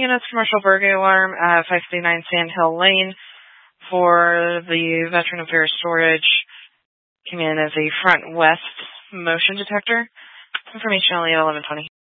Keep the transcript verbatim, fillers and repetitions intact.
units, commercial burglary alarm at five fifty-nine Sand Hill Lane for the Veteran Affairs Storage. Came in as a front west motion detector. Information only at eleven twenty.